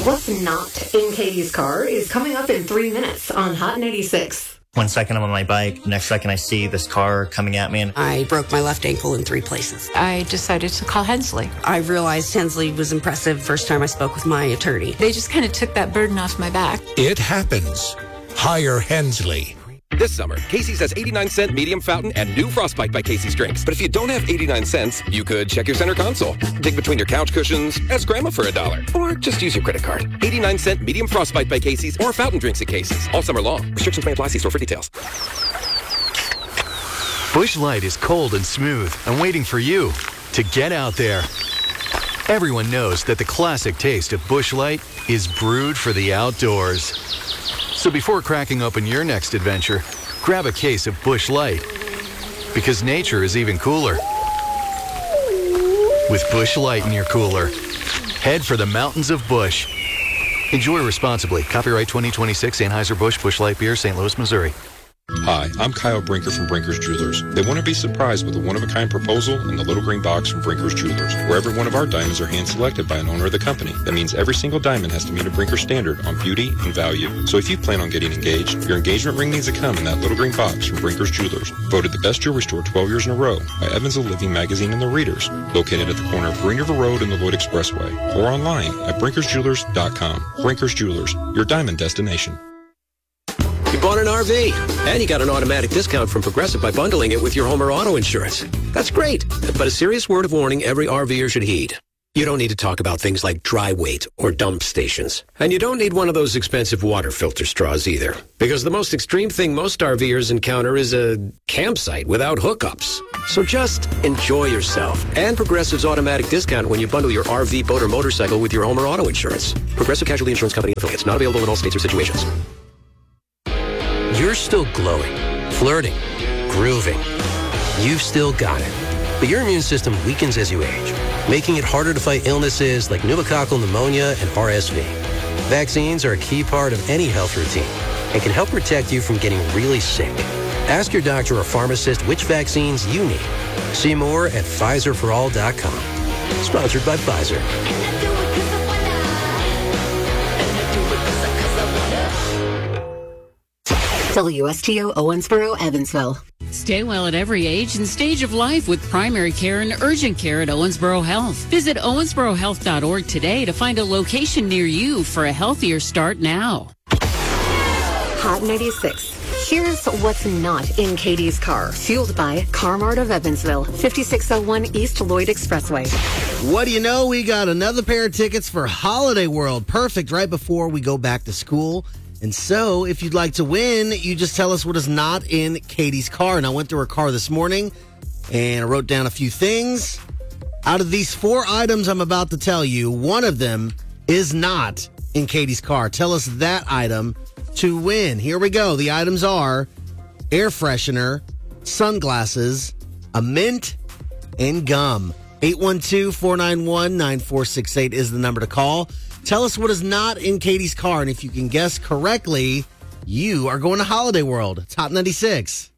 What's not in Katie's car is coming up in 3 minutes on Hot 96. 1 second I'm on my bike, next second I see this car coming at me. And I broke my left ankle in 3 places. I decided to call Hensley. I realized Hensley was impressive first time I spoke with my attorney. They just kind of took that burden off my back. It happens. Hire Hensley. This summer, Casey's has 89-cent medium fountain and new Frostbite by Casey's drinks. But if you don't have 89 cents, you could check your center console, dig between your couch cushions, ask Grandma for $1, or just use your credit card. 89-cent medium Frostbite by Casey's or fountain drinks at Casey's. All summer long. Restrictions may apply. See store for details. Busch Light is cold and smooth and waiting for you to get out there. Everyone knows that the classic taste of Busch Light is brewed for the outdoors. So before cracking open your next adventure, grab a case of Busch Light. Because nature is even cooler. With Busch Light in your cooler. Head for the mountains of Busch. Enjoy responsibly. Copyright 2026 Anheuser-Busch Busch Light Beer, St. Louis, Missouri. Hi, I'm Kyle Brinker from Brinker's Jewelers. They want to be surprised with a one-of-a-kind proposal in the little green box from Brinker's Jewelers, where every one of our diamonds are hand-selected by an owner of the company. That means every single diamond has to meet a Brinker standard on beauty and value. So if you plan on getting engaged, your engagement ring needs to come in that little green box from Brinker's Jewelers. Voted the best jewelry store 12 years in a row by Evansville Living Magazine and the Readers. Located at the corner of Green River Road and the Lloyd Expressway. Or online at BrinkersJewelers.com. Brinker's Jewelers, your diamond destination. You bought an RV, and you got an automatic discount from Progressive by bundling it with your home or auto insurance. That's great, but a serious word of warning every RVer should heed. You don't need to talk about things like dry weight or dump stations. And you don't need one of those expensive water filter straws either. Because the most extreme thing most RVers encounter is a campsite without hookups. So just enjoy yourself and Progressive's automatic discount when you bundle your RV, boat, or motorcycle with your home or auto insurance. Progressive Casualty Insurance Company affiliates. Not available in all states or situations. You're still glowing, flirting, grooving. You've still got it. But your immune system weakens as you age, making it harder to fight illnesses like pneumococcal pneumonia and RSV. Vaccines are a key part of any health routine and can help protect you from getting really sick. Ask your doctor or pharmacist which vaccines you need. See more at PfizerForAll.com. Sponsored by Pfizer. WSTO Owensboro, Evansville. Stay well at every age and stage of life with primary care and urgent care at Owensboro Health. Visit owensborohealth.org today to find a location near you for a healthier start now. Hot 96. Here's what's not in Katie's car. Fueled by Car-Mart of Evansville, 5601 East Lloyd Expressway. What do you know? We got another pair of tickets for Holiday World. Perfect right before we go back to school. And so, if you'd like to win, you just tell us what is not in Katie's car. And I went through her car this morning, and I wrote down a few things. Out of these 4 items I'm about to tell you, one of them is not in Katie's car. Tell us that item to win. Here we go. The items are air freshener, sunglasses, a mint, and gum. 812-491-9468 is the number to call. Tell us what is not in Katie's car, and if you can guess correctly, you are going to Holiday World. It's Hot 96.